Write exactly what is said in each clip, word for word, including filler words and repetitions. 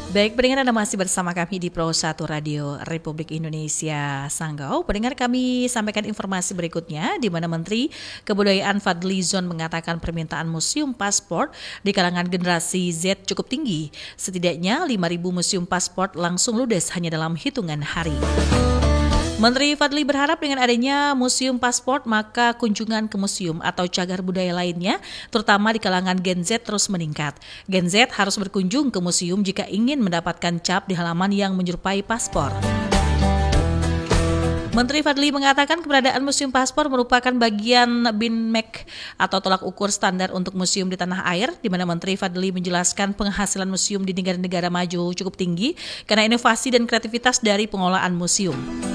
Baik, pendengar Anda masih bersama kami di Pro satu Radio Republik Indonesia Sanggau. Pendengar, kami sampaikan informasi berikutnya di mana Menteri Kebudayaan Fadly Zon mengatakan permintaan museum paspor di kalangan generasi Z cukup tinggi. Setidaknya lima ribu museum paspor langsung ludes hanya dalam hitungan hari. Menteri Fadly berharap dengan adanya museum paspor maka kunjungan ke museum atau cagar budaya lainnya terutama di kalangan Gen Z terus meningkat. Gen Z harus berkunjung ke museum jika ingin mendapatkan cap di halaman yang menyerupai paspor. Menteri Fadly mengatakan keberadaan museum paspor merupakan bagian B I N M E C atau tolak ukur standar untuk museum di tanah air, di mana Menteri Fadly menjelaskan penghasilan museum di negara-negara maju cukup tinggi karena inovasi dan kreativitas dari pengelolaan museum.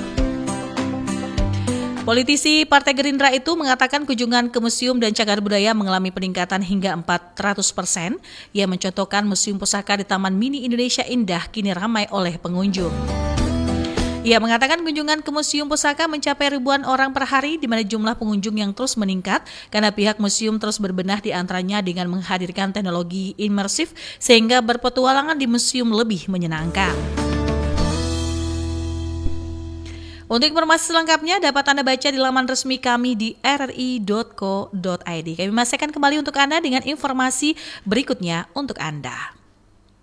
Politisi Partai Gerindra itu mengatakan kunjungan ke museum dan cagar budaya mengalami peningkatan hingga empat ratus persen. Ia mencontohkan Museum Pusaka di Taman Mini Indonesia Indah kini ramai oleh pengunjung. Ia mengatakan kunjungan ke Museum Pusaka mencapai ribuan orang per hari di mana jumlah pengunjung yang terus meningkat karena pihak museum terus berbenah di antaranya dengan menghadirkan teknologi imersif sehingga berpetualangan di museum lebih menyenangkan. Untuk informasi selengkapnya dapat Anda baca di laman resmi kami di r r i dot co dot i d. Kami masih akan kembali untuk Anda dengan informasi berikutnya untuk Anda.